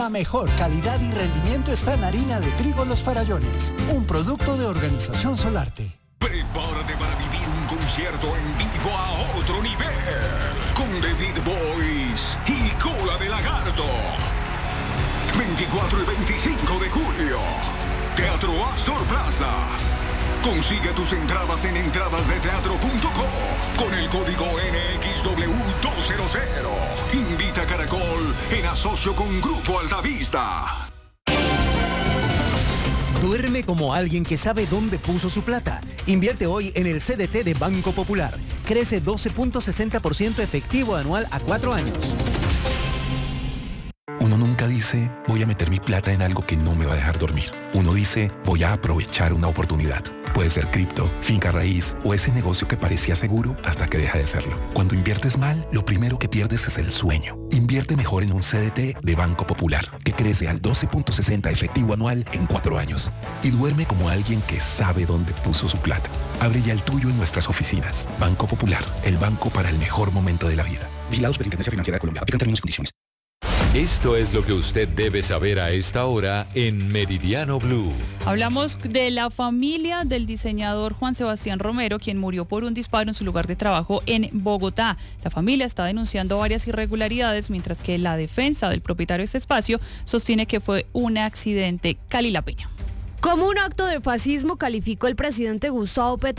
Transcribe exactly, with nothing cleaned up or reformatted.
La mejor calidad y rendimiento está en harina de trigo Los Farallones, un producto de Organización Solarte. Prepárate para vivir un concierto en vivo a otro nivel, con The Beat Boys y Cola de Lagarto. veinticuatro y veinticinco de julio, Teatro Astor Plaza. Consigue tus entradas en entradas de teatro punto co con el código N X W doscientos. Invita Caracol en asocio con Grupo Altavista. Duerme como alguien que sabe dónde puso su plata. Invierte hoy en el C D T de Banco Popular. Crece doce punto sesenta por ciento efectivo anual a cuatro años. Uno nunca dice, voy a meter mi plata en algo que no me va a dejar dormir. Uno dice, voy a aprovechar una oportunidad. Puede ser cripto, finca raíz o ese negocio que parecía seguro hasta que deja de serlo. Cuando inviertes mal, lo primero que pierdes es el sueño. Invierte mejor en un C D T de Banco Popular, que crece al doce punto sesenta efectivo anual en cuatro años. Y duerme como alguien que sabe dónde puso su plata. Abre ya el tuyo en nuestras oficinas. Banco Popular, el banco para el mejor momento de la vida. Vigilado Superintendencia Financiera de Colombia. Aplican términos y condiciones. Esto es lo que usted debe saber a esta hora en Meridiano Blue. Hablamos de la familia del diseñador Juan Sebastián Romero, quien murió por un disparo en su lugar de trabajo en Bogotá. La familia está denunciando varias irregularidades, mientras que la defensa del propietario de este espacio sostiene que fue un accidente. Cali La Peña. Como un acto de fascismo calificó el presidente Gustavo Petro